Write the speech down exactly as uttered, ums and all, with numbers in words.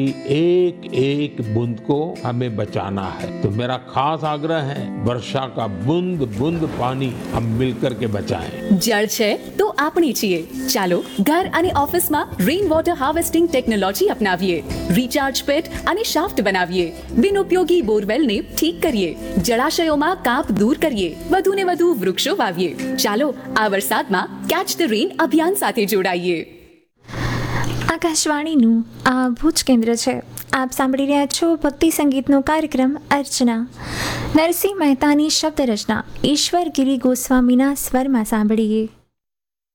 एक एक बूंद को हमें बचाना है। तो मेरा खास आग्रह है, वर्षा का बूंद बूंद पानी हम मिलकर के बचाएं। जल છે તો આપણી છીએ। ચાલો ઘર અને ઓફિસમાં rain water harvesting technology અપનાવીએ, recharge પેટ અને શાફ્ટ બનાવીએ, બિનઉપયોગી બોરવેલને ઠીક કરીએ, જળાશયોમાં કાપ દૂર કરીએ, વધુને વધુ વૃક્ષો વાવીએ। ચાલો આ વરસાદમાં કેચ ધ રેન અભિયાન સાથે જોડાઈએ। આકાશવાણીનું આ ભુજ કેન્દ્ર છે। આપ સાંભળી રહ્યા છો ભક્તિ સંગીતનો કાર્યક્રમ અર્ચના। નરસિંહ મહેતાની શબ્દ રચના ઈશ્વર ગિરી ગોસ્વામીના સ્વરમાં સાંભળીએ।